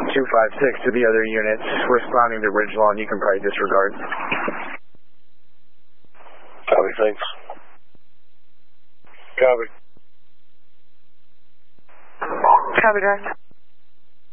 256 to the other units responding to Ridgelawn. You can probably disregard. Copy, thanks. Copy. Copy, Drive.